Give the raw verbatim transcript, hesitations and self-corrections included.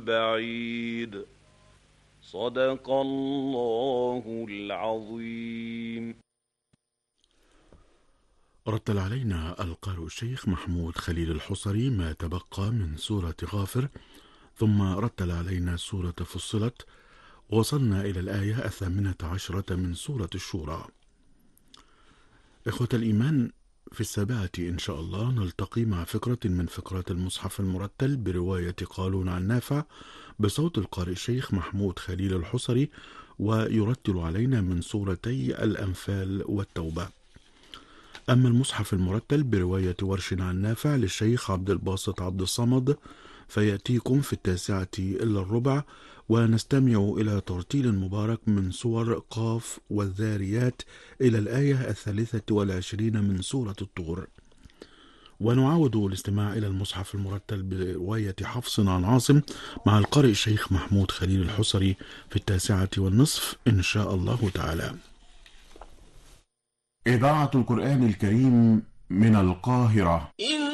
بعيد. صدق الله العظيم. رتل علينا القارئ الشيخ محمود خليل الحصري ما تبقى من سورة غافر، ثم رتل علينا سورة فصلت، وصلنا إلى الآية الثامنة عشرة من سورة الشورى. إخوة الإيمان، في السابعة إن شاء الله نلتقي مع فقرة من فقرات المصحف المرتل برواية قالون عن نافع بصوت القارئ الشيخ محمود خليل الحصري، ويرتل علينا من سورتي الأنفال والتوبة. أما المصحف المرتل برواية ورش عن نافع للشيخ عبد الباسط عبد الصمد فيأتيكم في التاسعة إلا الربع، ونستمع إلى ترتيل مبارك من سور قاف والذاريات إلى الآية الثالثة والعشرين من سورة الطور. ونعاود الاستماع إلى المصحف المرتل برواية حفص عن عاصم مع القارئ الشيخ محمود خليل الحصري في التاسعة والنصف إن شاء الله تعالى. إذاعة القرآن الكريم من القاهرة.